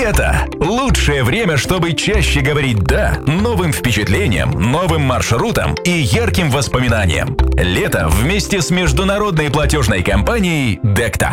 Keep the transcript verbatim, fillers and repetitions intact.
Лето! Лучшее время, чтобы чаще говорить «да» новым впечатлениям, новым маршрутам и ярким воспоминаниям. Лето вместе с международной платежной компанией «Декта».